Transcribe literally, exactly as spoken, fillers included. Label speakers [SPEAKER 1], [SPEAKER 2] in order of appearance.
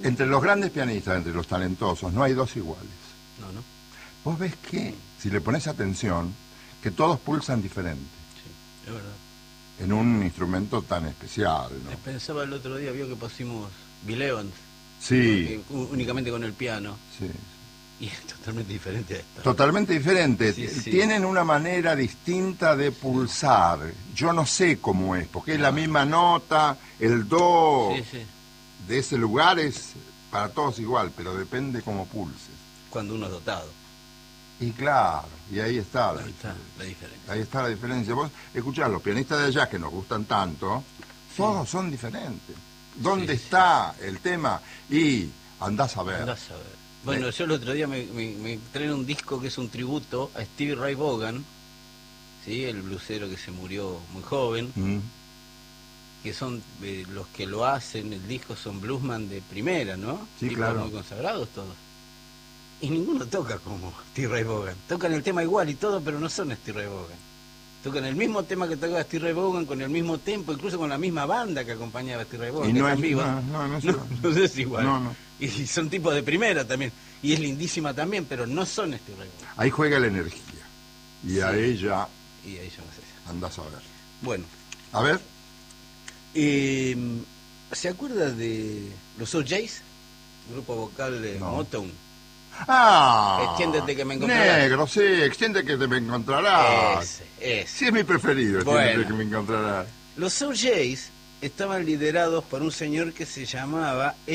[SPEAKER 1] Entre los grandes pianistas, entre los talentosos, no hay dos iguales.
[SPEAKER 2] No, no.
[SPEAKER 1] Vos ves que, si le pones atención, que todos pulsan diferente.
[SPEAKER 2] Sí, es verdad.
[SPEAKER 1] En un instrumento tan especial, ¿no?
[SPEAKER 2] Pensaba el otro día, vio que pusimos Bill Evans.
[SPEAKER 1] Sí.
[SPEAKER 2] Únicamente con el piano.
[SPEAKER 1] Sí.
[SPEAKER 2] Y es totalmente diferente a esta.
[SPEAKER 1] Totalmente diferente.
[SPEAKER 2] Sí, sí.
[SPEAKER 1] Tienen una manera distinta de pulsar. Yo no sé cómo es, porque es la misma nota, el do
[SPEAKER 2] Sí, sí.
[SPEAKER 1] de ese lugar es para todos igual, pero depende cómo pulses.
[SPEAKER 2] Cuando uno es dotado.
[SPEAKER 1] Y claro, y ahí está la
[SPEAKER 2] Ahí está
[SPEAKER 1] diferencia.
[SPEAKER 2] la diferencia.
[SPEAKER 1] Ahí está la diferencia. Vos escuchás, los pianistas de jazz que nos gustan tanto,
[SPEAKER 2] Sí.
[SPEAKER 1] todos son diferentes. ¿Dónde
[SPEAKER 2] Sí, sí,
[SPEAKER 1] está el tema? Y andás a ver.
[SPEAKER 2] Andás a ver. Bueno, yo el otro día me, me, me traen un disco que es un tributo a Stevie Ray Vaughan, ¿sí? El blusero que se murió muy joven,
[SPEAKER 1] Mm.
[SPEAKER 2] que son eh, los que lo hacen, el disco son bluesman de primera, ¿no?
[SPEAKER 1] Sí,
[SPEAKER 2] Tipos
[SPEAKER 1] claro.
[SPEAKER 2] muy consagrados todos. Y ninguno toca como Stevie Ray Vaughan. Tocan el tema igual y todo, pero no son Stevie Ray Vaughan. Tocan el mismo tema que tocaba Stevie Ray Vaughan, con el mismo tempo, incluso con la misma banda que acompañaba a Stevie Ray Vaughan.
[SPEAKER 1] Y
[SPEAKER 2] que
[SPEAKER 1] no
[SPEAKER 2] están
[SPEAKER 1] es,
[SPEAKER 2] vivos.
[SPEAKER 1] no, no, no es
[SPEAKER 2] No,
[SPEAKER 1] igual.
[SPEAKER 2] no es igual.
[SPEAKER 1] No, no.
[SPEAKER 2] Y son tipos de primera también. Y es lindísima también, pero no son Stevie Ray Vaughan.
[SPEAKER 1] Ahí juega la energía. Y
[SPEAKER 2] Sí.
[SPEAKER 1] a ella
[SPEAKER 2] Y ahí yo no sé.
[SPEAKER 1] andás a ver.
[SPEAKER 2] Bueno,
[SPEAKER 1] A ver.
[SPEAKER 2] eh, ¿se acuerda de los O Js? Grupo vocal de
[SPEAKER 1] No.
[SPEAKER 2] Motown.
[SPEAKER 1] ¡Ah!
[SPEAKER 2] Extiéndete que me encontrarás.
[SPEAKER 1] Negro, sí, extiende que te me encontrarás.
[SPEAKER 2] Ese, ese.
[SPEAKER 1] Sí, es mi preferido, extiéndete
[SPEAKER 2] Bueno.
[SPEAKER 1] que me encontrarás.
[SPEAKER 2] Los O Js estaban liderados por un señor que se llamaba